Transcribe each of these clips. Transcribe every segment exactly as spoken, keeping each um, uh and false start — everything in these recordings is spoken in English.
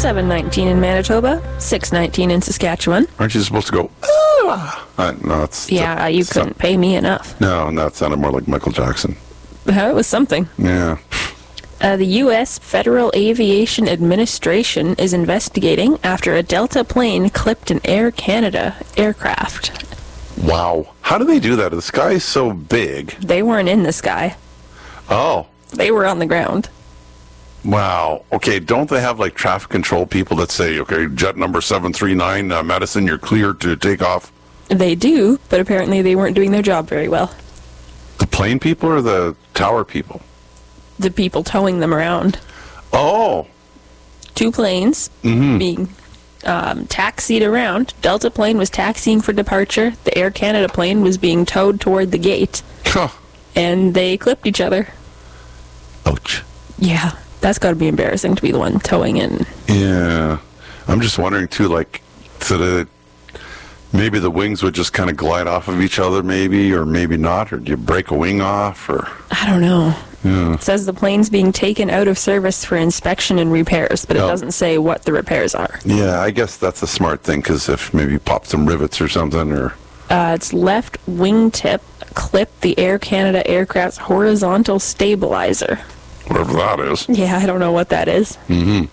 seven nineteen in Manitoba, six nineteen in Saskatchewan. Aren't you supposed to go, ah? Uh, no, it's... Yeah, you couldn't pay me enough. No, no, it sounded more like Michael Jackson. It was something. Yeah. Uh, the U S Federal Aviation Administration is investigating after a Delta plane clipped an Air Canada aircraft. Wow. How do they do that? The sky is so big. They weren't in the sky. Oh. They were on the ground. Wow. Okay, don't they have, like, traffic control people that say, okay, jet number seven three nine, uh, Madison, you're clear to take off? They do, but apparently they weren't doing their job very well. The plane people or the tower people? The people towing them around. Oh. Two planes Mm-hmm. being um, taxied around. Delta plane was taxiing for departure. The Air Canada plane was being towed toward the gate. Huh. And they clipped each other. Ouch. Yeah, that's got to be embarrassing to be the one towing in. Yeah. I'm just wondering, too, like, so that maybe the wings would just kind of glide off of each other, maybe, or maybe not, or do you break a wing off, or... I don't know. Yeah. It says the plane's being taken out of service for inspection and repairs, but it Oh. doesn't say what the repairs are. Yeah, I guess that's a smart thing, because if maybe you pop some rivets or something, or... Uh, its left wingtip clipped the Air Canada aircraft's horizontal stabilizer. whatever that is. Yeah, I don't know what that is. Mm-hmm.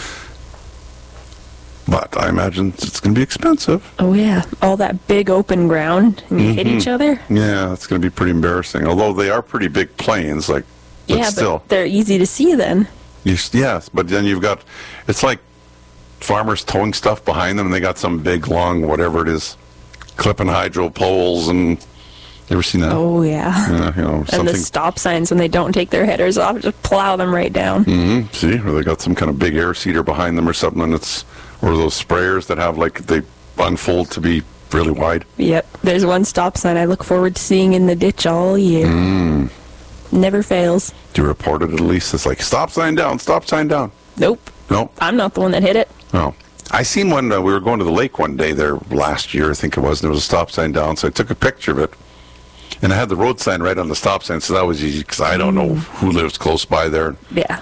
But I imagine it's going to be expensive. Oh, yeah. All that big open ground, and you Mm-hmm. hit each other. Yeah, it's going to be pretty embarrassing. Although they are pretty big planes, like, but Yeah, still. but they're easy to see then. You, yes, but then you've got, it's like farmers towing stuff behind them, and they got some big, long, whatever it is, clipping hydro poles, and you ever seen that? Oh, yeah. Yeah, you know, And something. the stop signs, when they don't take their headers off, just plow them right down. Mm-hmm. See, or they got some kind of big air seeder behind them or something, and it's, or those sprayers that have, like, they unfold to be really wide. Yep. There's one stop sign I look forward to seeing in the ditch all year. Mm. Never fails. Do you report it at least? It's like, stop sign down, stop sign down. Nope. Nope. I'm not the one that hit it. No. I seen one, uh, we were going to the lake one day there last year, I think it was, and there was a stop sign down, so I took a picture of it. And I had the road sign right on the stop sign, so that was easy, because I don't know who lives close by there. Yeah.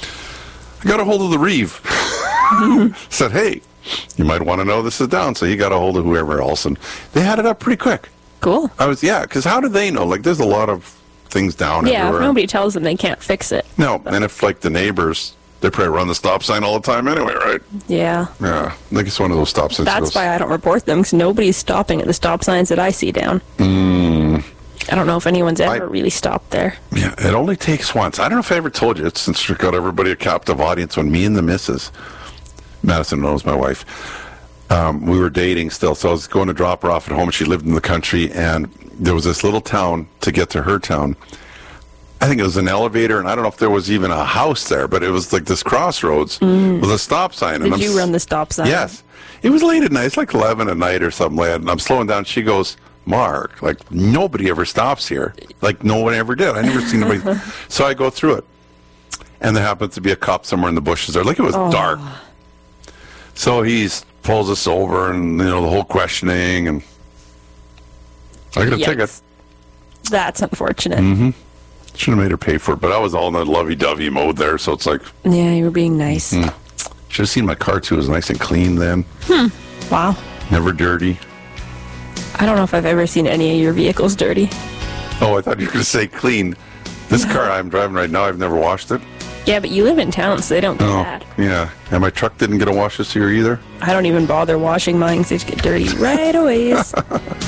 I got a hold of the Reeve. Said, hey, you might want to know this is down. So he got a hold of whoever else, and they had it up pretty quick. Cool. I was, yeah, because how do they know? Like, there's a lot of things down Yeah, if everywhere. nobody tells them, they can't fix it. No, and if, like, the neighbors, they probably run the stop sign all the time anyway, right? Yeah. Yeah, I think it's one of those stop signs. that That's goes- why I don't report them, because nobody's stopping at the stop signs that I see down. Mm. I don't know if anyone's ever I- really stopped there. Yeah, it only takes once. I don't know if I ever told you it, since we got everybody a captive audience. When me and the missus, Madison knows my wife, um, we were dating still, so I was going to drop her off at home. She lived in the country, and there was this little town to get to her town. I think it was an elevator, and I don't know if there was even a house there, but it was like this crossroads with a stop sign. and Did I'm you s- run the stop sign? Yes. It was late at night. It's like eleven at night or something like that. And I'm slowing down. She goes, Mark, like, nobody ever stops here. Like, no one ever did. I never seen anybody. So I go through it. And there happens to be a cop somewhere in the bushes there. Like, it was dark. So he pulls us over, and, you know, the whole questioning. And I got a Yikes. ticket. That's unfortunate. Mm-hmm. Should have made her pay for it. But I was all in that lovey-dovey mode there. So it's like, Yeah, you were being nice. mm. Should have seen my car, too. It was nice and clean then. Wow. Never dirty. I don't know if I've ever seen any of your vehicles dirty. Oh, I thought you were going to say clean. This car I'm driving right now, I've never washed it. Yeah, but you live in town, so they don't get Oh, that. yeah. And my truck didn't get a wash this year either. I don't even bother washing mine because they just get dirty right away.